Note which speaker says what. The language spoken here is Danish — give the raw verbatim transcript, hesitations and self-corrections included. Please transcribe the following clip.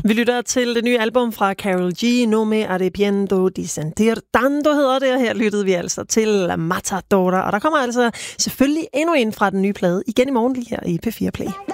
Speaker 1: Vi lytter til det nye album fra Karol G, No Me Arrepiento di Sentir Tanto hedder det, og her lyttede vi altså til Matadora, og der kommer altså selvfølgelig endnu en fra den nye plade igen i morgen lige her i P fire Play.